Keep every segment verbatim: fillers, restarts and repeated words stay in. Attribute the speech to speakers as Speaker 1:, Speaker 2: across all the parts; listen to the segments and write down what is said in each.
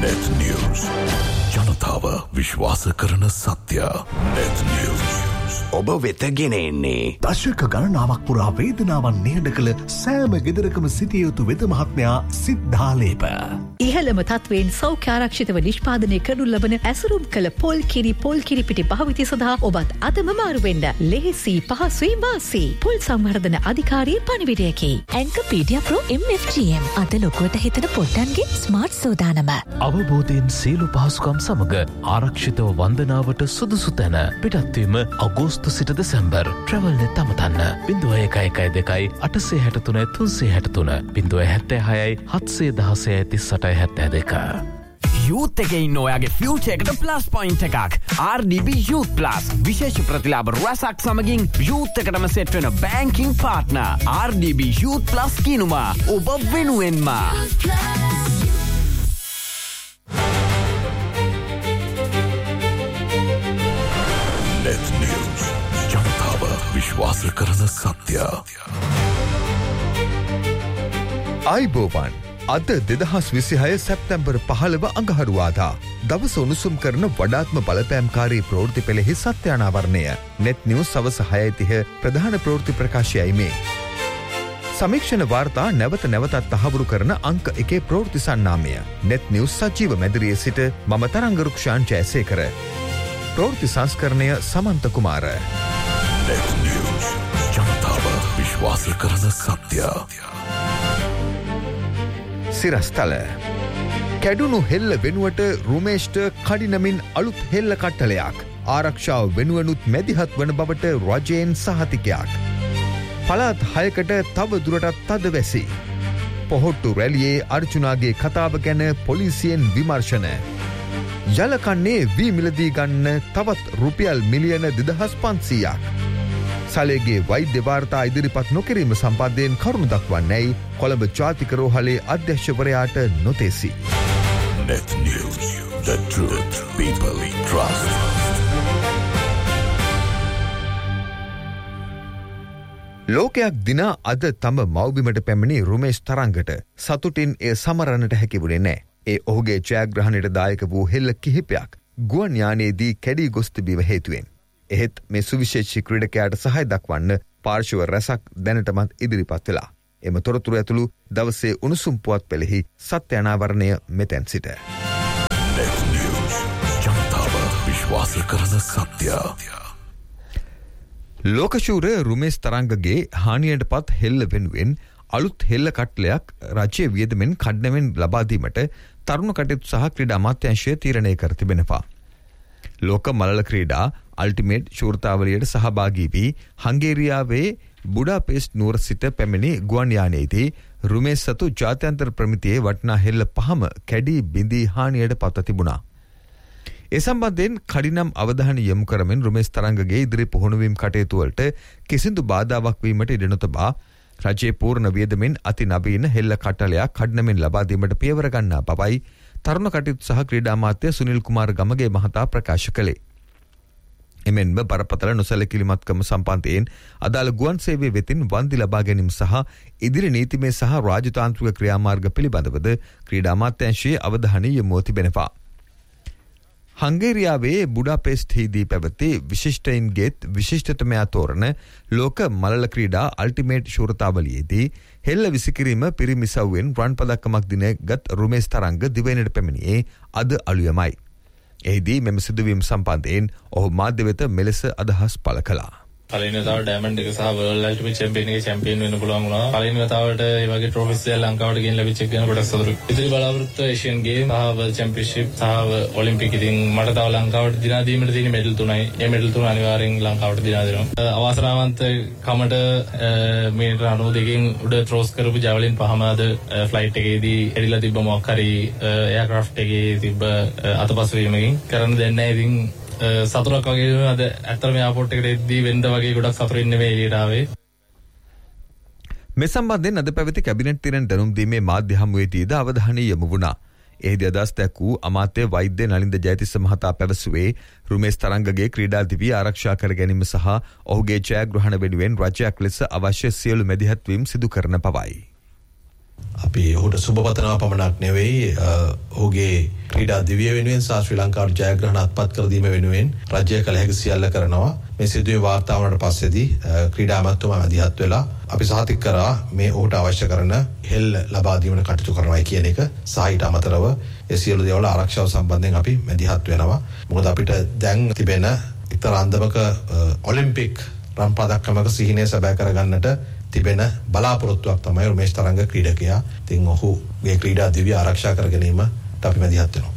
Speaker 1: Net News. ජනතාව විශ්වාස කරන සත්‍ය. Net News.
Speaker 2: ඔබ වෙත ගෙන එන්නේ
Speaker 3: දශක ගණනාවක් පුරා වේදනාවන් නිහඬ කළ සෑම ගෙදරකම සිටිය යුතු වෙද මහත්මයා සිද්ධාලේප.
Speaker 4: ඉහළම තත්වයෙන් සෞඛ්‍ය ආරක්ෂිතව නිෂ්පාදනය කරනු ලබන ඇසුරුම් කළ පොල් කිරි පොල් කිරි පිටි භාවිතය සඳහා ඔබත් අදම මාරු වෙන්න. ලෙහෙසි පහසුයි වාසි. පොල් සංවර්ධන අධිකාරිය පණිවිඩයකි.
Speaker 5: ඇන්කපීඩියා ප්‍රෝ එම් එෆ් ජී එම් අද ලොකුවට හිතන පොට්ටන්ගේ ස්මාර්ට් සෝදානම.
Speaker 6: අවබෝධයෙන් සියලු පහසුකම් සමග ආරක්ෂිතව වන්දනාවට සුදුසු තැන පිටත්වීම අගෝස්තු සිට දෙසැම්බර් ට්‍රැවල් නෙත් අමතන්න බිංදුව එකයි එකයි දෙකයි අටසේ හැට තුනයි තුන්සේ හැට තුන බිංදුව හැත්තෑ හයයි හත්සේ දහසය තිස් අටයි හැත්තෑ දෙක.
Speaker 2: යූත් එකේ ඉන්න ඔයාගේ ෆියුචර් එකට ප්ලස් පොයින්ට් එකක්. ආර් ඩී බී Youth Plus විශේෂ ප්‍රතිලාභ රසක් සමගින් යූත් එකටම සෙට් වෙන බැංකින් පාර්ට්නර් ආර් ඩී බී Youth Plus කිනුමා ඔබ වෙනුවෙන්ම.
Speaker 1: Net News. ජනතාව විශ්වාස කරන සත්‍ය.
Speaker 7: ආයිබෝවන් අද දෙදහස් විසිහය සැප්තැම්බර් පහළව අඟහරුවාදා. දවස උණුසුම් කරන වඩාත්ම බලපෑම්කාරී ප්‍රවෘත්ති පෙළෙහි සත්‍යානාවරණය. නෙට් නිවුස් සවස හයයි තිහ ප්‍රධාන ප්‍රවෘත්ති ප්‍රකාශයයි මේ. සමීක්ෂණ වාර්තා නැවත නැවතත් තහවුරු කරන අංක එකේ ප්‍රවෘත්ති සන්නාමය. නෙට් නිවුස් සජීව මැදිරියේ සිට මම තරංග රුක්ෂාන් ජයසේකර. ප්‍රවෘත්ති සංස්කරණය සමන්ත කුමාර.
Speaker 1: Net News. ජනතාව විශ්වාස කරන සත්‍ය.
Speaker 7: සිරස්තල කැඩුණු හෙල්ල වෙනුවට රුමේෂ්ට කඩිනමින් අලුත් හෙල්ල කට්ටලයක්. ආරක්ෂාව වෙනුවනුත් මැදිහත් වන බවට රජයෙන් සහතිකයක්. පළාත් හයකට තව දුරටත් තද වැසි. පොහොට්ටු රැලියේ අර්ජුනාගේ කතාව ගැන පොලිසියෙන් විමර්ශන. යලකන්නේ වී මිලදී ගන්න තවත් රුපියල් මිලියන දෙදහස් පන්සීයක්. සලේගේ වෛද්‍ය වාර්තා ඉදිරිපත් නොකිරීම සම්බන්ධයෙන් කරුණු දක්වන්නේයි කොළඹ ජාතික රෝහලේ අධ්‍යක්ෂවරයාට නොතේසි.
Speaker 1: Net News. The truth people trust.
Speaker 7: ලෝකයක් දිනා අද තම මව්බිමට පැමිණි රුමේෂ් තරංගට සතුටින් එය සමරන්නට හැකිවුණේ නෑ. ඒ ඔහුගේ ජයග්‍රහණයට දායක වූ හෙල්ල කිහිපයක් ගුවන් යානයේදී කැඩී ගොස් තිබීම හේතුවෙන්. එහෙත් මේ සුවිශේෂී ක්‍රීඩකයාට සහාය දක්වන්න පාර්ශව රැසක් දැනටමත් ඉදිරිපත් වෙලා. එම තොරතුරු ඇතුළු දවසේ උණුසුම් පුවත් පෙළෙහි සත්‍ය අනාවරණය මෙතැන් සිට.
Speaker 1: Net News. ජනතාව විශ්වාස කරන සත්‍ය.
Speaker 7: ලෝකශූර රුමේෂ් තරංගගේ හානියට පත් හෙල්ල වෙනුවෙන් අලුත් හෙල්ල කට්ලයක් රජයේ වියදමෙන් කඩ්නමෙන් ලබා දීමට තරුණ කටයුතු සහ ක්‍රීඩා අමාත්‍යාංශය තීරණය කර තිබෙනවා. ලෝක මලල ක්‍රීඩා අල්ටිමේට් ශූරතාවලියට සහභාගී වී හංගේරියාවේ බුඩාපෙස්ට් නුවර සිට පැමිණි ගුවන් යානයේදී රුමේෂ් සතු ජාත්‍යන්තර ප්‍රමිතියේ වටිනා හෙල්ල පහම කැඩී බිඳී හානියට පත්ව තිබුණා. ඒ සම්බන්ධයෙන් කඩිනම් අවධානය යොමු කරමින් රුමේෂ් තරංගගේ ඉදිරි පුහුණුවීම් කටයුතු වලට කිසිදු බාධාවක් වීමට ඉඩ නොතබා රජයේ පූර්ණ වියදමෙන් අති නවීන හෙල්ල කට්ටලයක් කඩිනමින් ලබා දීමට පියවර ගන්නා බවයි තරුණ කටයුතු සහ ක්‍රීඩා අමාත්‍ය සුනිල් කුමාර ගමගේ මහතා ප්‍රකාශ කළේ. එමෙන්ම බරපතල නොසැලකිලිමත්කම සම්බන්ධයෙන් අදාළ ගුවන් සේවය වෙතින් වන්දි ලබා ගැනීම සහ ඉදිරි නීතිමය සහ රාජතාන්ත්‍රික ක්‍රියාමාර්ග පිළිබඳවද ක්‍රීඩා අමාත්‍යාංශයේ අවධානය යොමු තිබෙනවා. හංගේරියාවේ බුඩාපෙස්ට්හිදී පැවති විශිෂ්ටයින්ගේත් විශිෂ්ටතමයා තෝරන ලෝක මලල ක්‍රීඩා අල්ටිමේට් ශූරතාවලියේදී හෙල්ල විසිකිරීම පිරිමිසව්වෙන් රන් පදක්කමක් දින ගත් රුමේෂ් තරංග දිවයිනට පැමිණියේ අද අලුයමයි. එහිදී මෙම සිදුවීම් සම්බන්ධයෙන් ඔහු මාධ්‍ය වෙත මෙලෙස අදහස් පළ කළා.
Speaker 8: පළවෙනි වතාවට ඩයමන්ඩ් එක සහ වර්ල්ඩ් අල්ටිමේට් චැම්පියන් එකේ චැම්පියන් වෙන්න පුළුවන් වුණා. පළවෙනි වතාවට මේ වගේ ට්‍රොෆිස් දෙක ලංකාවට ගෙන් ලැබිච්ච එක ගැන කොටස් සතුටුයි. ඉතිරි බලාපොරොත්තු ඒෂියන් ගේම් සහ වර්ල්ඩ් චැම්පියන්ෂිප් සහ ඔලිම්පික් ඉතින් මට තව ලංකාවට දිනා දීමට තියෙන මෙඩල් තුනයි. මේ මෙඩල් තුන අනිවාර්යෙන් ලංකාවට දිනා දෙනවා. අවාසනාවන්ත කමට මීටර අනූදෙකකින් උඩ ත්‍රෝස් කරපු ජැවලින් පහම අද ෆ්ලයිට් එකේදී එරිලා තිබ්බ මොකක් හරි එයාක්‍රාෆ්ට් එකේ තිබ්බ අතපසු වීමකින් කරන්න දෙන්නේ නැහැ. ඉතින් සතුරක් වගේ අද ඇත්තටම එයාපෝට් එකට එද්දී වෙන්ද වගේ ගොඩක් සතුරින් නෙමෙයි එළියට ආවේ.
Speaker 7: මේ සම්බන්ධයෙන් අද පැවති කැබිනට් තීරණ දැනුම් දීමේ මාධ්‍ය හමුවේදීද අවධානය යොමු වුණා. එහිදී අදහස් දැක්වූ අමාත්‍ය වෛද්‍ය නලින්ද ජයතිස්ස මහතා පැවසුවේ රුමේෂ් තරංගගේ ක්‍රීඩා දිවිය ආරක්ෂා කර ගැනීම සහ ඔහුගේ ජයග්‍රහණ වෙනුවෙන් රජයක් ලෙස අවශ්‍ය සියලු මැදිහත්වීම් සිදු කරන බවයි.
Speaker 9: අපි ඔහුට සුබ පතනවා පමණක් නෙවෙයි ඔහුගේ ක්‍රීඩා දිවිය වෙනුවෙන් සහ ශ්‍රී ලංකාවට ජයග්‍රහණ අත්පත් කර දීම වෙනුවෙන් රජය කළ හැකි සියල්ල කරනවා. මේ සිදුවීම වාර්තා වුණාට පස්සේදී ක්‍රීඩා අමාත්‍යතුමා මැදිහත් වෙලා අපි සහතික කරා මේ ඔහුට අවශ්‍ය කරන හෙල් ලබා දීමට කටයුතු කරනවායි කියන එක. සහ ඊට අමතරව ඒ සියලු දේවල් ආරක්ෂාව සම්බන්ධයෙන් අපි මැදිහත් වෙනවා. මොකද අපිට දැන් තිබෙන එක්තරා අන්දමක ඔලිම්පික් රන් පදක්කමක සිහිනය සැබෑ කරගන්නට තිබෙන බලාපොරොත්තුවක් තමයි රමේෂ් තරංග ක්‍රීඩකයා. ඉතින් ඔහුගේ ක්‍රීඩා දිවිය ආරක්ෂා කර ගැනීමට අපි මැදිහත් වෙනවා.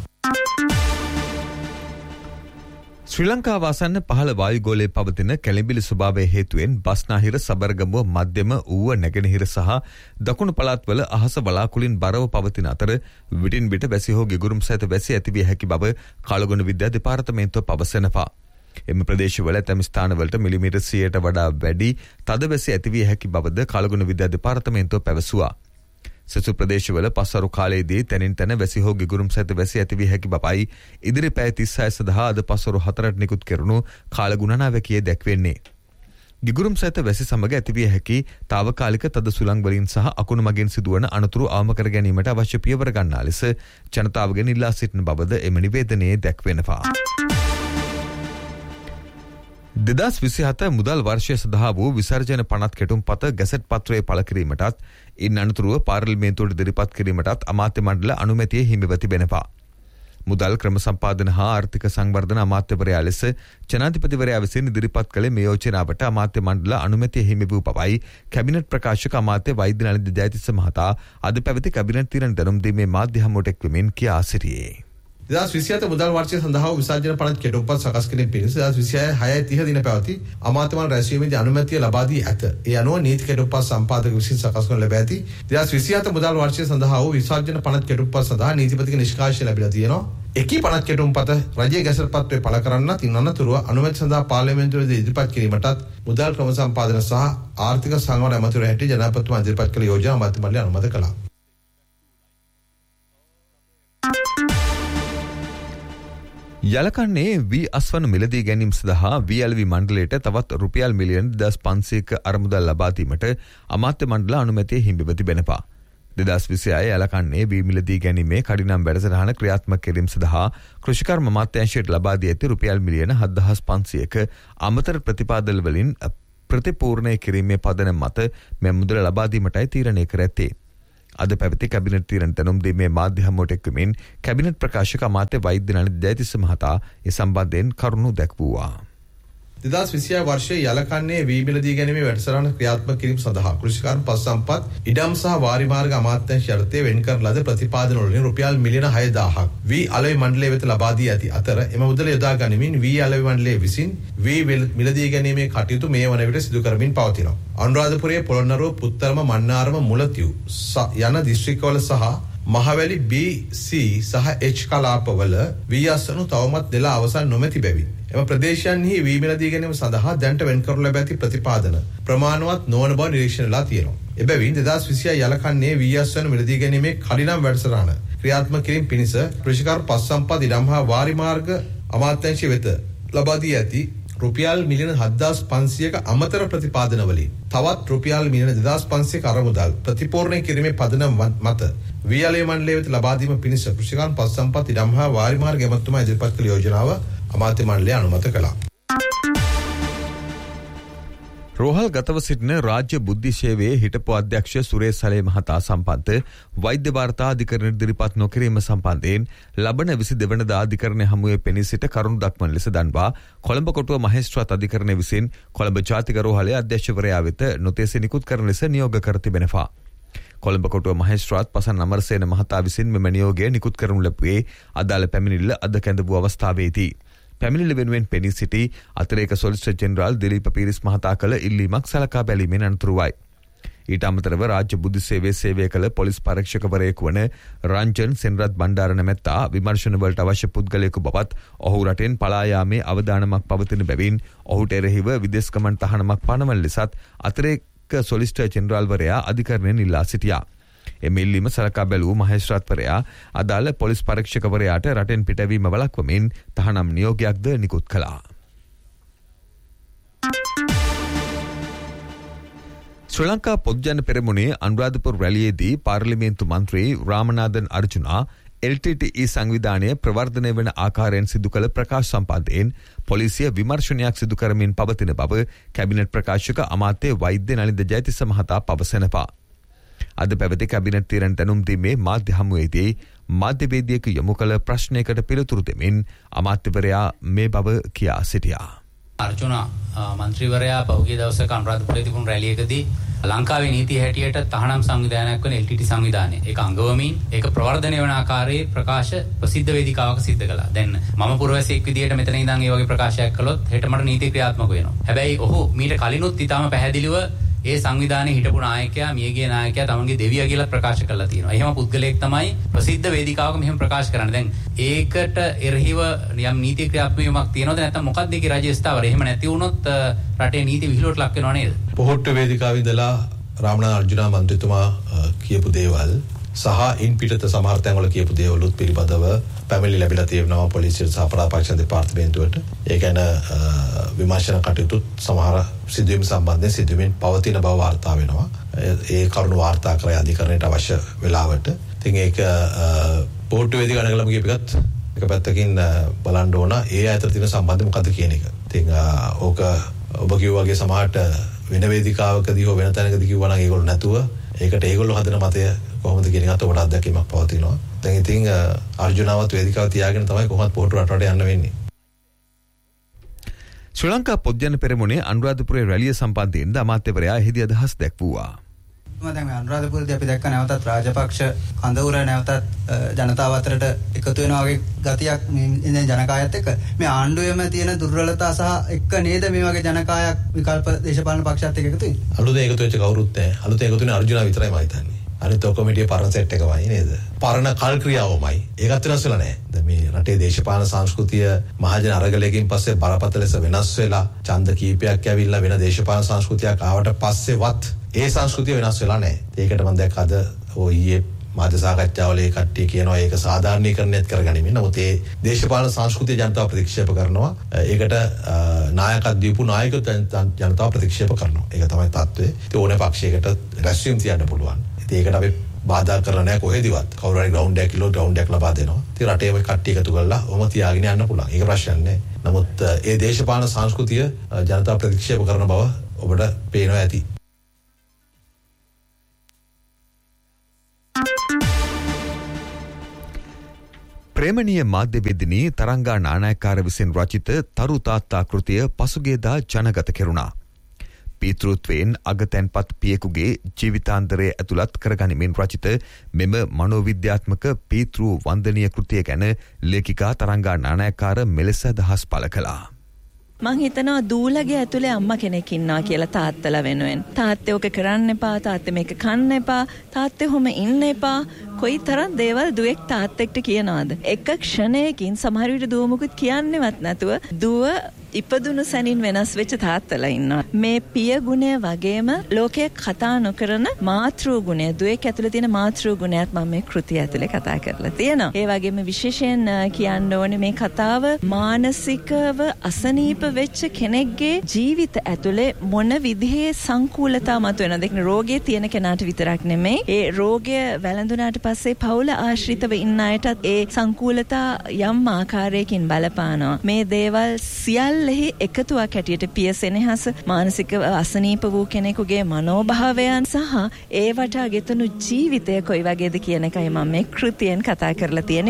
Speaker 7: ශ්‍රී ලංකාව ආසන්න පහළ වායුගෝලයේ පවතින කැළඹිලි ස්වභාවය හේතුවෙන් බස්නාහිර සබරගමුව මධ්‍යම ඌව නැගෙනහිර සහ දකුණු පළාත්වල අහස වලාකුළින් බරව පවතින අතර විටින් විට වැසි හෝ ගිගුරුම් සහිත වැසි ඇතිවිය හැකි බව කාලගුණ විද්‍යා දෙපාර්තමේන්තුව පවසනවා. එම ප්‍රදේශවල ඇතැම් ස්ථානවලට මිලිමීටර් සියයට වඩා වැඩි තද වැසි ඇතිවිය හැකි බවද කාලගුණ විද්‍යා දෙපාර්තමේන්තුව පැවසුවා. සෙසු ප්‍රදේශවල පස්වරු කාලයේදී තැනින් තැන වැසි හෝ ගිගුරුම් සහිත වැසි ඇතිවිය හැකි බවයි ඉදිරි පැය තිස් හය සඳහා අද පස්වරු හතරට නිකුත් කෙරුණු කාලගුණනාවකයේ දැක්වෙන්නේ. ගිගුරුම් සහිත වැසි සමග ඇතිවිය හැකි తాවකාලික තද සුළං වලින් සහ අකුණු මගින් සිදුවන අනතුරු අවම කර ගැනීමට අවශ්‍ය පියවර ගන්නා ලෙස ජනතාවගෙන් ඉල්ලා සිටින බවද එම නිවේදනයේ දැක්වෙනවා. දෙදස් විසිහත මුදල් වර්ෂය සඳහා වූ විසර්ජන පනත් කෙටුම්පත ගැසට් පත්‍රයේ පළ කිරීමටත් ඉන් අනතුරුව පාර්ලිමේන්තුවට ඉදිරිපත් කිරීමටත් අමාත්‍ය මණ්ඩල අනුමැතිය හිමිව තිබෙනවා. මුදල් ක්‍රම සම්පාදන හා ආර්ථික සංවර්ධන අමාත්‍යවරයා ලෙස ජනාධිපතිවරයා විසින් ඉදිරිපත් කළ මේ යෝජනාවට අමාත්‍ය මණ්ඩල අනුමැතිය හිමි වූ බවයි කැබිනට් ප්‍රකාශක අමාත්‍ය වෛද්‍ය නලින්ද ජයතිස්ස මහතා අද පැවති කැබිනට් තීරණ දැනුම් දීමේ මාධ්‍ය හමුවට එක්වමින් කියා සිටියේ.
Speaker 9: දෙදස් විසිහත මුදල් වර්ෂය සඳහා විසර්ජන පනත් කෙටුම්පත් සකස් කිරීම පිණිස දෙදස් විසිහය හය තිහ දින පැවති අමාත්‍ය මණ්ඩල රැස්වීමේදී අනුමැතිය ලබා දී ඇත. ඒ අනුව නීති කෙටුම්පත් සම්පාදක විසින් සකස් කරනු ලැබ ඇති දෙදස් විසිහත මුදල් වර්ෂය සඳහා වූ විසර්ජන පනත් කෙටුම්පත් සඳහා නීතිපතිගේ නිෂ්කාශය ලැබිලා තියෙනවා. එකී පනත් කෙටුම්පත රජයේ ගැසට් පත්‍රයේ පළ කරන්නත් ඉන් අනතුරුව අනුමැතිය සඳහා පාර්ලිමේන්තුවේදී ඉදිරිපත් කිරීමටත් මුදල් ක්‍රම සම්පාදන සහ ආර්ථික සංවර්ධන අමාත්‍යවරයා හැටියට ජනාධිපතිතුමා ඉදිරිපත් කළ යෝජනා අමාත්‍ය මණ්ඩලය අනුමත කළා.
Speaker 7: යලකන්නේ වී අස්වන මිලදී ගැනීම සඳහා වී එල් වී මණ්ඩලයට තවත් රුපියල් මිලියන දෙදස් පන්සීයක අරමුදල් ලබා දීමට අමාත්‍ය මණ්ඩල අනුමැතිය හිමිව තිබෙනවා. දෙදස් විසිහය යලකන්නේ වී මිලදී ගැනීමේ කඩිනම් වැඩසටහන ක්‍රියාත්මක කිරීම සඳහා කෘෂිකර්ම අමාත්‍යාංශයට ලබා දී ඇති රුපියල් මිලියන හත්දහස් පන්සීයක අමතර ප්‍රතිපාදන වලින් ප්‍රතිපූර්ණය කිරීමේ පදනම මත මෙම මුදල ලබා දීමටයි තීරණය කර ඇත්තේ. අද පැවති කැබිනට් තීරණ දැනුම් දීමේ මාධ්‍ය හමුවට එක්වමින් කැබිනට් ප්‍රකාශක අමාත්‍ය වෛද්‍ය නලින්ද ජයතිස්ස මහතා ඒ සම්බන්ධයෙන් කරුණු දැක්වුවා.
Speaker 9: දෙදස් විසිහය වර්ෂයේ යලකන්නේ වී මිලදී ගැනීමේ වැඩසටහන ක්‍රියාත්මක කිරීම සඳහා කෘෂිකාර්ම පස් සම්පත් ඉඩම් සහ වාරි මාර්ග අමාත්‍යාංශ යටතේ වෙන් කරන ලද ප්‍රතිපාදන වලින් රුපියල් මිලියන හයදාහක් වී අලෙවි මණ්ඩලය වෙත ලබා දී ඇති අතර එම මුදල යොදා ගනිමින් වී අලෙවි මණ්ඩලය විසින් වී මිලදී ගැනීමේ කටයුතු මේ වන විට සිදු කරමින් පවතිනවා. අනුරාධපුරයේ පොළොන්නරුව පුත්තරම මන්නාරම මුලතිව් යන දිස්ත්‍රික්කවල සහ මහවැලි බී සී සහ එච් කලාපවල වී අස්වනු තවමත් නෙලා අවසන් නොමැති බැවින් එම ප්‍රදේශයන්හි වී මිලදී ගැනීම සඳහා දැනට වෙන් කරනු ලැබ ඇති ප්‍රතිපාදන ප්‍රමාණවත් නොවන බව නිරීක්ෂණය වෙලා තියෙනවා. එබැවින් දෙදස් විසිහය යලකන්නේ වී අස්වනු මිලදී ගැනීමේ කඩිනම් වැඩසටහන ක්‍රියාත්මක කිරීම පිණිස කෘෂිකාර්ම පස් සම්පත් ඉඩම් හා වාරි මාර්ග අමාත්‍යාංශය වෙත ලබා දී ඇති රුපියල් මිලියන හත්දාස් පන්සීයක අමතර ප්‍රතිපාදන වලින් තවත් රුපියල් මිලියන දෙදාස් පන්සීයක අරමුදල් ප්‍රතිපූර්ණය කිරීමේ පදනම මත වී අලෙවි මණ්ඩලය වෙත ලබා දීම පිණිස කෘෂිකාර්ම පස් සම්පත් ඉඩම් හා වාරි මාර්ග ඇමතුමා ඉදිරිපත් කළ යෝජනාව අමාත්‍ය මණ්ඩලය අනුමත කළා.
Speaker 7: රෝහල් ගතව සිටින රාජ්‍ය බුද්ධි සේවයේ හිටපු අධ්‍යක්ෂ සුරේෂ් සලේ මහතා සම්බන්ධ වෛද්‍ය වාර්තා අධිකරණයට ඉදිරිපත් නොකිරීම සම්බන්ධයෙන් ලබන විසි දෙවනදා අධිකරණය හමුවේ පෙනී සිට කරුණු දක්වන ලෙස දන්වා කොළඹ කොටුව මහේස්ත්‍රාත් අධිකරණය විසින් කොළඹ ජාතික රෝහලේ අධ්‍යක්ෂවරයා වෙත නොතේසි නිකුත් කරන ලෙස නියෝග කර තිබෙනවා. කොළඹ කොටුව මහේස්ත්‍රාත් පසන් අමරසේන මහතා විසින් මෙම නියෝගය නිකුත් කරනු ලැබුවේ අදාළ පැමිණිල්ල අද කැඳවූ අවස්ථාවේදී. පැමිණිල්ල වෙනුවෙන් පෙනී සිටි අතිරේක සොලිසිටර් ජෙනරාල් දිලීප පීරිස් මහතා කළ ඉල්ලීමක් සලකා බැලීමෙන් අනතුරුවයි. ඊට අමතරව රාජ්‍ය බුද්ධි සේවයේ සේවය කළ පොලිස් පරීක්ෂකවරයෙකු වන රංජන් සෙන්රත් බණ්ඩාර නැමැත්තා විමර්ශන වලට අවශ්‍ය පුද්ගලයෙකු බවත් ඔහු රටෙන් පලා යාමේ අවදානමක් පවතින බැවින් ඔහුට එරෙහිව විදේශ ගමන් තහනමක් පනවන ලෙසත් අතිරේක සොලිසිටර් ජෙනරාල්වරයා අධිකරණයෙන් ඉල්ලා සිටියා. එම ඉල්ලීම සලකා බැලූ මහේස්ත්‍රාත්වරයා අදාළ පොලිස් පරීක්ෂකවරයාට රටෙන් පිටවීම වළක්වමින් තහනම් නියෝගයක්ද නිකුත් කළා. ශ්‍රී ලංකා පොදුජන පෙරමුණේ අනුරාධපුර රැළියේදී පාර්ලිමේන්තු මන්ත්‍රී Ramanathan Arjuna L T T E සංවිධානය ප්‍රවර්ධනය වන ආකාරයෙන් සිදු කළ ප්‍රකාශ සම්බන්ධයෙන් පොලිසිය විමර්ශනයක් සිදු කරමින් පවතින බව කැබිනට් ප්‍රකාශක අමාත්‍ය වෛද්‍ය නලින්ද ජයතිස්ස මහතා පවසනවා. අද පැවති කැබිනට් තීරණ දැනුම් දීමේ මාධ්‍ය හමුවේදී මාධ්‍යවේදියෙකු යොමු කළ ප්‍රශ්නයකට පිළිතුරු දෙමින් අමාත්‍යවරයා මේ බව කියා සිටියා.
Speaker 10: අර්ජුන මන්ත්‍රීවරයා පහුගිය දවසක අනුරාධපුරයේ තිබුණු රැළියකදී ලංකාවේ නීති හැටියට තහනම් සංවිධානයක් වන එල් ටී ටී සංවිධානය ඒක අංගවමින් ඒක ප්‍රවර්ධනය වන ආකාරයේ ප්‍රකාශ ප්‍රසිද්ධ වේදිකාවක සිද්ධ කළා. දැන් මම පුරවැසියෙක් විදියට මෙතන ඉඳන් මේ වගේ ප්‍රකාශයක් කළොත් හෙට මට නීති ක්‍රියාත්මක වෙනවා. හැබැයි ඔහු මීට කලිනුත් ඊටම පැහැදිලිව ඒ සංවිධානයේ හිටපු නායකයා මියගිය නායකයා තමන්ගේ දෙවියා කියලා ප්‍රකාශ කරලා තියෙනවා. එහෙම පුද්ගලයෙක් තමයි ප්‍රසිද්ධ වේදිකාවක මෙහෙම ප්‍රකාශ කරන්නේ. දැන් ඒකට එරෙහිව යම් නීති ක්‍රියාත්මක වීමක් තියෙනවද නැත්නම් මොකක්ද ඒකේ රාජ්‍ය ස්ථාවරය? එහෙම නැති වුණොත් රටේ නීති විහිළුවට ලක් වෙනව නේද?
Speaker 9: පොහොට්ටු වේදිකාවේ ඉඳලා රාමනාථ අර්ජුන මන්ත්‍රීතුමා කියපු දේවල් සහ ඉන් පිටත සමහර තැන්වල කියපු දේවලුත් පිළිබඳව පැමිණිලි ලැබිලා තියෙනවා පොලිසියට සහ අපරාධ දෙපාර්තමේන්තුවට. ඒ කියන්නේ විමර්ශන කටයුතු සමහර සිදුවීම් සම්බන්ධයෙන් සිදුවීම් පවතින බව වාර්තා වෙනවා. ඒ කරුණු වාර්තා කරලා අධිකරණයට අවශ්‍ය වෙලාවට. ඉතින් ඒක පොහොට්ටු වේදිකාව නගලම කියපිකත් එක පැත්තකින් බලන්න ඕන ඒ අතර තියෙන සම්බන්ධය මොකද්ද කියන එක. ඉතින් ඕක ඔබ කිව්වා වගේ සමහරට වෙන වේදිකාවකදී හෝ වෙන තැනකදී කිව්වා නම් ඒගොල්ලෝ නැතුව ඒකට ඒගොල්ලෝ හදන මතය කොහොමද කියන එකත් ඔබට අත්දැකීමක් පවතිනවා. දැන් ඉතින් අර්ජුනවත් වේදිකාව තියාගෙන තමයි කොහොමද පොහොට්ටු රටට යන්න වෙන්නේ.
Speaker 7: ශ්‍රී ලංකා පොත්ජන පෙරමුණේ අනුරාධපුරයේ රැළිය සම්බන්ධයෙන් අමාත්‍යවරයා එහිදී අදහස් දැක්වුවා.
Speaker 11: දැන් මේ අනුරාධපුරදී අපි දැක්ක නැවතත් රාජපක්ෂ කඳවුර නැවතත් ජනතාව අතරට එකතු වෙනා වගේ ගතියක් මේ ජනකායත් එක්ක මේ ආණ්ඩුවේම තියෙන දුර්වලතා සහ එක්ක නේද මේ වගේ ජනකායක් විකල්ප දේශපාලන පක්ෂات එක්ක එකතු වෙන්නේ.
Speaker 9: අලුතෙන් එකතු වෙච්ච කවුරුත් නැහැ. අලුතෙන් එකතු වෙන අර්ජුනා විතරයි මම හිතන්නේ. අනිත් ඔක්කොම හිටියේ පරණ සෙට් එකමයි නේද? පරණ කල් ක්‍රියාවමයි. ඒකත් වෙනස් වෙලා නැහැ. දැන් මේ රටේ දේශපාලන සංස්කෘතිය මහජන අරගලයකින් පස්සේ බරපතල ලෙස වෙනස් වෙලා ඡන්ද කීපයක් ඇවිල්ලා වෙන දේශපාලන සංස්කෘතියක් ආවට පස්සේවත් ඒ සංස්කෘතිය වෙනස් වෙලා නැහැ. ඒකට මම දැක්ක අද ඔය ඊයේ මාධ්‍ය සාකච්ඡාවල ඒ කට්ටිය කියනවා ඒක සාධාරණීකරණයක් කරගනිමින්. නමුත් ඒ දේශපාලන සංස්කෘතිය ජනතාව ප්‍රතික්ෂේප කරනවා. ඒකට නායකත්ව දීපු නායකයෝ ජනතාව ප්‍රතික්ෂේප කරනවා. ඒක තමයි තත්ත්වය. ඒ ඕනේ පක්ෂයකට රැස්වීම තියන්න පුළුවන්. ඉතින් ඒකට අපි බාධා කරලා නැහැ කොහෙදිවත්. කවුරු හරි ග්‍රවුන්ඩ් එකක් කිලෝ ග්‍රවුන්ඩ් එකක් ලබා දෙනවා. ඉතින් රටේම කට්ටිය එකතු කරලා ඔහොම තියාගෙන යන්න පුළුවන්. ඒක ප්‍රශ්නයක් නෑ. නමුත් ඒ දේශපාලන සංස්කෘතිය ජනතාව ප්‍රතික්ෂේප කරන බව ඔබට පේනවා ඇති.
Speaker 7: ප්‍රේමණීය මාධ්‍යවේදිනී තරංගා නානායක්කාර විසින් රචිත තරු තාත්තා කෘතිය පසුගියදා ජනගත කෙරුණා. පීතෘත්වයෙන් අගතැන්පත් පියෙකුගේ ජීවිතාන්තරය ඇතුළත් කරගනිමින් රචිත මෙම මනෝවිද්‍යාත්මක පීතෘ වන්දනීය කෘතිය ගැන ලේඛිකා තරංගා නානායක්කාර මෙලෙස අදහස් පළ කළා.
Speaker 5: මං හිතනවා දූලගේ ඇතුලේ අම්මා කෙනෙක් ඉන්නවා කියලා තාත්තලා වෙනුවෙන්. තාත්තේ ඔක කරන්න එපා, තාත්තේ මේක කන්න එපා, තාත්තේ ඔහොම ඉන්න එපා. කොයි තරම් දේවල් දුවෙක් තාත්තෙක්ට කියනවාද? එක ක්ෂණයකින් සමහර විට දුව මුකුත් කියන්නේවත් නැතුව දුව ඉපදුණු සැනින් වෙනස් වෙච්ච තාත්තලා ඉන්නවා. මේ පිය ගුණය වගේම ලෝකයේ කතා නොකරන මාතෘ ගුණය, දුවෙක් ඇතුලේ තියෙන මාතෘ ගුණයත් මම මේ කෘතිය ඇතුලේ කතා කරලා තියෙනවා. ඒ වගේම විශේෂයෙන් කියන්න ඕනේ මේ කතාව මානසිකව අසනීප වෙච්ච කෙනෙක්ගේ ජීවිත ඇතුලේ මොන විදිහේ සංකූලතා මතුවෙනවද? ඒක රෝගයේ තියෙන කෙනාට විතරක් නෙමෙයි. ඒ රෝගය වැළඳුනාට පස්සේ පවුල ආශ්‍රිතව ඉන්න අයටත් ඒ සංකූලතා යම් ආකාරයකින් බලපානවා. මේ දේවල් සියල්ලෙහි එකතුවක් හැටියට පිය සෙනෙහස, මානසික අසනීප වූ කෙනෙකුගේ මනෝභාවයන් සහ ඒවට ගෙතුණු ජීවිතය කොයි වගේද කියන එකයි මම මේ කෘතියෙන් කතා කරලා තියෙන්නේ.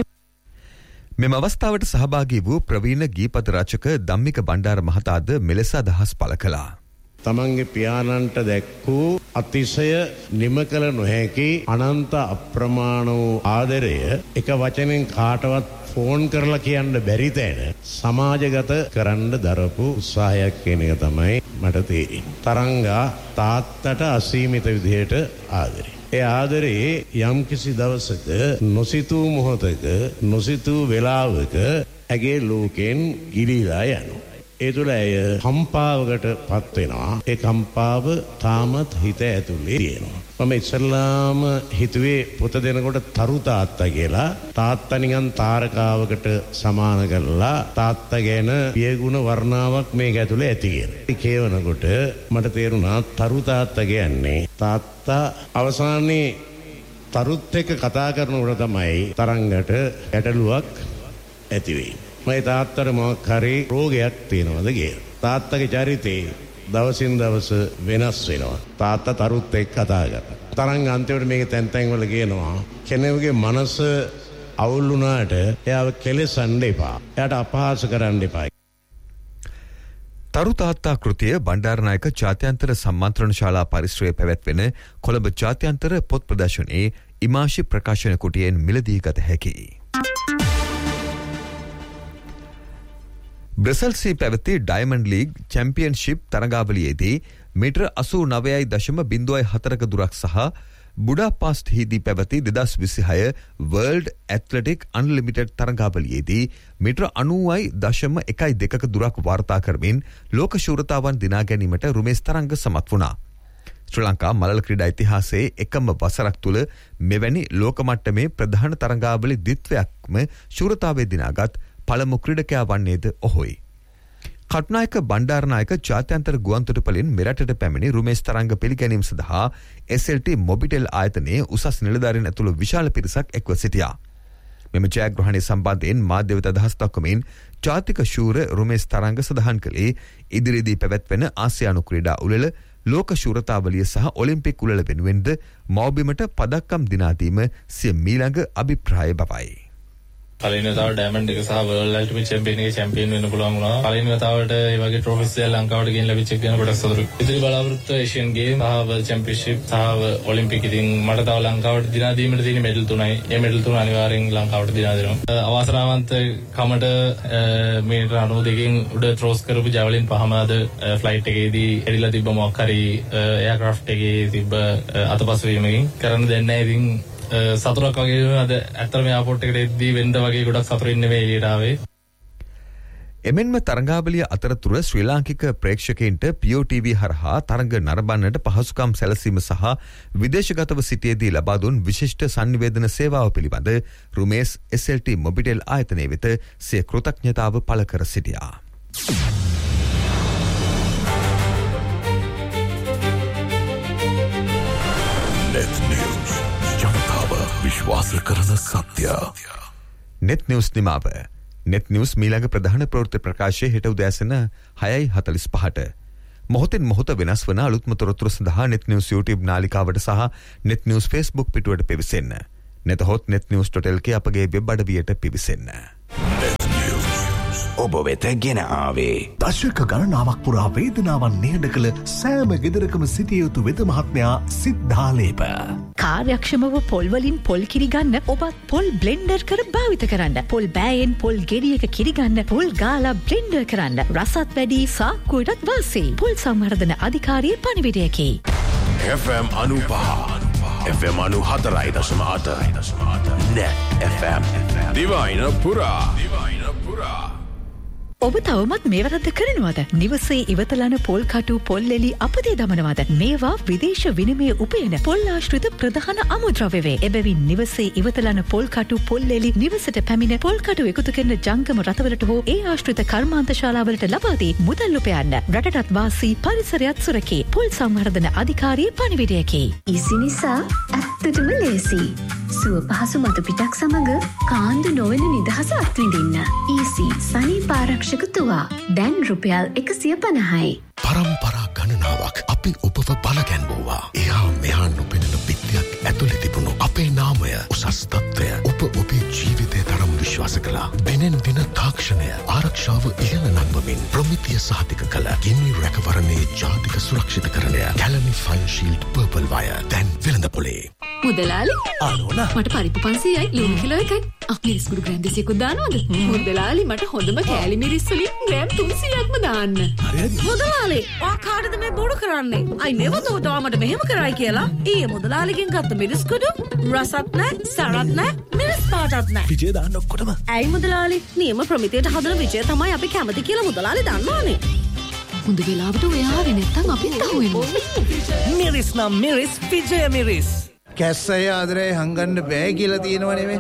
Speaker 7: මෙම අවස්ථාවට සහභාගී වූ ප්‍රවීණ ගීපද රචක ධම්මික බණ්ඩාර මහතාද මෙලෙස අදහස් පළ කළා.
Speaker 12: තමන්ගේ පියාණන්ට දැක්වූ අතිශය නිම කළ නොහැකි අනන්ත අප්‍රමාණ වූ ආදරය එක වචනෙන් කාටවත් ෆෝන් කරලා කියන්න බැරි තැන සමාජගත කරන්න දරපු උත්සාහයක් කියන එක තමයි මට තේරෙන්නේ. තරංගා තාත්තට අසීමිත විදිහට ආදරේ. ඒ ආදරේ යම් කිසි දවසක නොසිතූ මොහොතක නොසිතූ වෙලාවක ඇගේ ලෝකෙන් ගිලිලා යනවා. ඒ තුළ ඇය කම්පාවකට පත් වෙනවා. ඒ කම්පාව තාමත් හිත ඇතුලේ තියෙනවා. මම ඉස්සල්ලාම හිතුවේ පොත දෙනකොට තරු තාත්තා කියලා. තාත්තා නිකන් තාරකාවකට සමාන කරලා තාත්තා ගැන පියගුණ වර්ණාවක් මේක ඇතුලේ ඇති කියලා. ඒ කියවනකොට මට තේරුණා තරු තාත්තා කියන්නේ තාත්තා අවසානයේ තරුත් එක්ක කතා කරනකොට තමයි තරංගට ගැටලුවක් ඇති වෙන්නේ. මගේ තාත්තට මොකක් හරි රෝගයක් තියෙනවද කියලා. තාත්තගේ චරිතේ දවසින් දවස වෙනස් වෙනවා. තාත්තා තරුත් එක්ක කතා කරනවා. තරංග අන්තිමට මේක තැන් තැන් වල කියනවා කෙනෙකුගේ මනස අවුල් වුණාට එයාව කෙලෙසන්න එපා. එයාට අපහාස කරන්න එපා.
Speaker 7: තරු තාත්තා කෘතිය බණ්ඩාරනායක ජාත්‍යන්තර සම්මන්ත්‍රණ ශාලා පරිශ්‍රයේ පැවැත්වෙන කොළඹ ජාත්‍යන්තර පොත් ප්‍රදර්ශනයේ ඉමාශි ප්‍රකාශන කුටියෙන් මිලදී ගත හැකියි. බ්‍රසල්සී පැවති ඩයමන්ඩ් ලීග් චැම්පියන්ෂිප් තරගාවලියේදී මීටර් අසූ නවයයි දශම බිංදුවයි හතරක දුරක් සහ බුඩාපාස්ට් හිදී පැවති දෙදස් විසිහය වර්ල්ඩ් ඇත්ලටික් අන්ලිමිටඩ් තරගාවලියේදී මීටර් අනූවයි දශම එකයි දෙකක දුරක් වාර්තා කරමින් ලෝක ශූරතාවන් දිනා ගැනීමට රුමේස් තරංග සමත් වුණා. ශ්‍රී ලංකා මලල ක්‍රීඩා ඉතිහාසයේ එකම වසරක් තුළ මෙවැනි ලෝක මට්ටමේ ප්‍රධාන තරගාවලි දිත්වයක්ම ශූරතාවේ දිනාගත් පළමු ක්‍රීඩකයා වන්නේද ඔහුයි. කටුනායක බණ්ඩාරනායක ජාත්‍යන්තර ගුවන්තොටුපළින් මෙරටට පැමිණි රුමේස් තරංග පිළිගැනීම සඳහා එස් එල් ටී මොබිටෙල් ආයතනයේ උසස් නිලධාරීන් ඇතුළු විශාල පිරිසක් එක්ව සිටියා. මෙම ජයග්‍රහණය සම්බන්ධයෙන් මාධ්‍ය වෙත අදහස් දක්වමින් ජාතික ශූර රුමේස් තරංග සඳහන් කළේ ඉදිරියේදී පැවැත්වෙන ආසියානු ක්‍රීඩා උළෙල ලෝක ශූරතාවලිය සහ ඔලිම්පික් උළෙල වෙනුවෙන්ද මව්බිමට පදක්කම් දිනා දීම සිය මීළඟ අභිප්‍රාය බවයි.
Speaker 8: පළවෙනි වතාවට ඩයමන්ඩ් එක සහ වර්ල්ඩ් අල්ටිමේට් චැම්පියන් එකේ චැම්පියන් වෙන්න පුළුවන් වුණා. පළවෙනි වතාවට මේ වගේ ට්‍රොෆිස් දෙක ලංකාවට ගෙන් ලැබිච්ච එක ගැන කොටස් සතුටුයි. ඉතිරි බලාපොරොත්තු ඒෂියන් ගේම් සහ වර්ල්ඩ් චැම්පියන්ෂිප් සහ ඔලිම්පික් ඉතින් මට තව ලංකාවට දිනා දීමට තියෙන මෙඩල් තුනයි. මේ මෙඩල් තුන අනිවාර්යෙන් ලංකාවට දිනා දෙනවා. අවාසනාවන්ත කමට මීටර අනූදෙකකින් උඩ ත්‍රෝස් කරපු ජැවලින් පහම අද ෆ්ලයිට් එකේදී එරිලා තිබ්බ මොකක් හරි එයාක්‍රාෆ්ට් එකේ තිබ්බ අතපසු වීමකින් කරන්න දෙන්නේ නැහැ. ඉතින් සතුරක් වගේ අද ඇත්තටම එයාපෝට් එකට එද්දී වෙන්න වගේ ගොඩක් සතුරින් නෙමෙයි එළියට ආවේ.
Speaker 7: එමෙන්ම තරගාවලිය අතරතුර ශ්‍රී ලාංකික ප්‍රේක්ෂකයින්ට පී ඕ ටී වී හරහා තරග නරඹන්නට පහසුකම් සැලසීම සහ විදේශගතව සිටියේදී ලබා දුන් විශිෂ්ට සංනිවේදන සේවාව පිළිබඳ රුමේස් එස් එල් ටී මොබිටෙල් ආයතනය වෙත සිය කෘතඥතාව පළ කර සිටියා.
Speaker 1: විශ්වාස කරන සත්‍ය.
Speaker 7: නෙත් නිවුස් නිමාව. නෙත් නිවුස් මීළඟ ප්‍රධාන ප්‍රවෘත්ති ප්‍රකාශය හෙට උදෑසන හයයි හතලිස් පහට. මොහොතින් මොහොත වෙනස් වන අලුත්ම තොරතුරු සඳහා නෙත් නිවුස් YouTube නාලිකාවට සහ නෙත් නිවුස් Facebook පිටුවට පිවිසෙන්න. නැතහොත් net news dot l k අපගේ වෙබ් අඩවියට පිවිසෙන්න.
Speaker 3: ඔබ වෙත ගෙන ආවේ දශක ගණනාවක් පුරා වේදනාවන් නිහඬ කළ සෑම ගෙදරකම සිටිය යුතු වෙද මහත්මයා සිද්ධාලේප.
Speaker 4: කාර්යක්ෂමව පොල් වලින් පොල් කිරි ගන්න ඔබත් පොල් බ්ලෙන්ඩර් කර භාවිත කරන්න. පොල් බෑයෙන් පොල් ගෙඩියක කිරි ගන්න පොල් ගාලා බ්ලෙන්ඩර් කරන්න. රසත් වැඩි සාක්කුවටත් වාසී. පොල් සංවර්ධන අධිකාරියේ පණිවිඩයකි.
Speaker 1: F M අනූපහ F M අනූ හතරයි දශම අට Net F M දිවයින පුරා දිවයින පුරා.
Speaker 4: ඔබ තවමත් මේ වැරද්ද කරනවද? නිවසේ ඉවතලන පොල් කටු පොල් එලි අපතේ දමනවද? මේවා විදේශ විනිමය උපයන පොල් ආශ්‍රිත ප්‍රධාන අමුද්‍රව්‍ය වේ. එබැවින් නිවසේ ඉවතලන පොල් කටු පොල් එලි නිවසට පැමිණ පොල් කටු එකතු කරන ජංගම රථවලට හෝ ඒ ආශ්‍රිත කර්මාන්ත ශාලාවලට ලබා දී මුදල් උපයන්න. රටටත් වාසී පරිසරයත් සුරකී. පොල් සංවර්ධන අධිකාරියේ පණිවිඩයකි.
Speaker 13: ඊසි නිසා ඇත්තටම ලේසි. සුව පහසු මතු පිටක් සමග කාන්දු නොවන නිදහස අත්විඳින්න. ඊසි සනීප ආරක්ෂක තුවා දැන් රුපියල් එකසිය පනහයි.
Speaker 1: පරම්පරා ගණනාවක් අපි ඔබව බලගැන්වුවා. එහා මෙහා නොපෙනෙන පිටියක් ඇතුලේ තිබුණු අපේ නාමය උසස් තත්ත්වය ඔබ ඔබේ ජීවිතය තරම් විශ්වාස කළා. දිනෙන් දින තාක්ෂණය ආරක්ෂාව ඉහළ නංවමින් ප්‍රමිතිය සහතික කළ ගිනි රැකවරණයේ ජාතික සුරක්ෂිතකරණය Kelani fine shield purple wire දැන් වෙළඳපොලේ.
Speaker 14: මුදලාලි
Speaker 1: ආනෝනා
Speaker 14: මට පරිප්පු පන්සීයයි ලුණු කිලෝ එකයි. ආ මිරිස් කුඩු ග්‍රෑම් දෙසීයක්වත් දානවද? මුදලාලි මට හොඳම කෑලි මිරිස් වලින් ග්‍රෑම් තුන්සීයක්ම දාන්න.
Speaker 1: හරිද?
Speaker 14: මුදලාලි ඔයා කාටද මේ බොරු කරන්නේ? I never thought ඔයා මට මෙහෙම කරයි කියලා. ඊයේ මුදලාලිගෙන් ගත්ත මිරිස් කුඩු රසත් නැහැ, සරත් නැහැ, මිරිස් පාටත් නැහැ.
Speaker 1: විජය දාන්න ඔක්කොටම.
Speaker 14: ඇයි මුදලාලි? නියම ප්‍රමිතියට හදන විජය තමයි අපි කැමති කියලා මුදලාලි දන්නවනේ. හොඳ වෙලාවට ඔයා ආවේ නැත්තම් අපිත් අහුවෙනවා.
Speaker 15: මිරිස් නම් මිරිස් විජය මිරිස්. කැස්සය ආදරේ හංගන්න බෑ කියලා තියෙනව නෙමෙයි.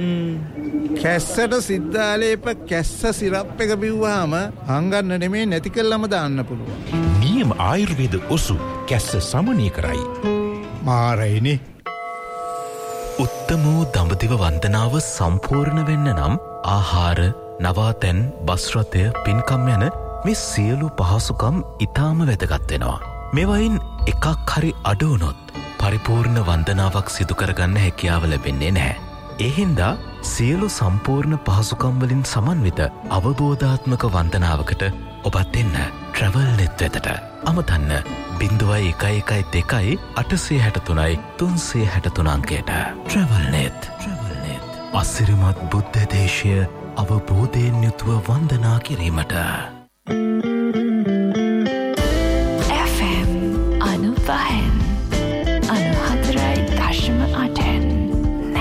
Speaker 15: කැස්සට සිද්ධාලේප කැස්ස සිරප් එක බිව්වහම හංගන්න නෙමෙයි නැති කළාම දාන්න පුළුවන්.
Speaker 1: නියම ආයුර්වේද ඔසු කැස්ස සමනය කරයි.
Speaker 15: මාරයිනේ.
Speaker 6: උත්තම වූ දඹදිව වන්දනාව සම්පූර්ණ වෙන්න නම් ආහාර, නවාතැන්, බස්රථය, පින්කම් යන මේ සියලු පහසුකම් ඉතාම වැදගත් වෙනවා. මේවයින් එකක් හරි අඩු වුණොත් පරිපූර්ණ වන්දනාවක් සිදු කරගන්න හැකියාව ලැබෙන්නේ නැහැ. ඒ හින්දා සියලු සම්පූර්ණ පහසුකම් වලින් සමන්විත අවබෝධාත්මක වන්දනාවකට ඔබත් එන්න ට්‍රැවල් නෙත් වෙතට. අමතන්න බිංදුවයි එකයි එකයි දෙකයි අටසිය හැට තුනයි තුන්සිය හැට තුන අංකයට. ට්‍රැවල් නෙත්. අසිරිමත් බුද්ධ දේශය අවබෝධයෙන් යුතුව වන්දනා කිරීමට.